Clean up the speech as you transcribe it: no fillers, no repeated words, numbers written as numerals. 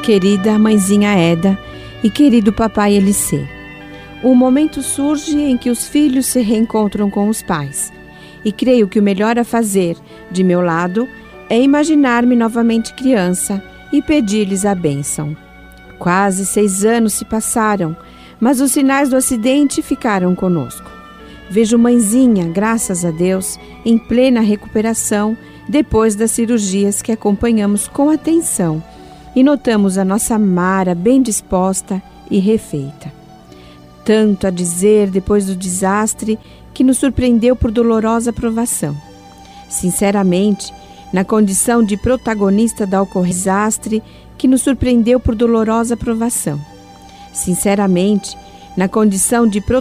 querida mãezinha Eda e querido papai Elisê. Um momento surge em que os filhos se reencontram com os pais. E creio que o melhor a fazer, de meu lado, é imaginar-me novamente criança e pedir-lhes a bênção. Quase 6 anos se passaram, mas os sinais do acidente ficaram conosco. Vejo mãezinha, graças a Deus, em plena recuperação depois das cirurgias que acompanhamos com atenção e notamos a nossa Mara bem disposta e refeita. Tanto a dizer depois do desastre que nos surpreendeu por dolorosa provação. Sinceramente, na condição de protagonista da desastre que nos surpreendeu por dolorosa provação. Sinceramente, na condição de